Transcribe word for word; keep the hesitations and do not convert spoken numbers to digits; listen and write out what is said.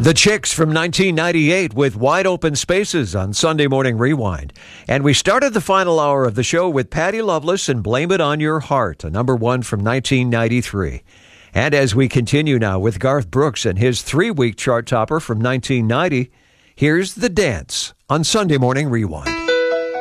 The Chicks from nineteen ninety-eight with Wide Open Spaces on Sunday Morning Rewind. And we started the final hour of the show with Patty Loveless and Blame It on Your Heart, a number one from nineteen ninety-three. And as we continue now with Garth Brooks and his three-week chart topper from nineteen ninety, here's The Dance on Sunday Morning Rewind.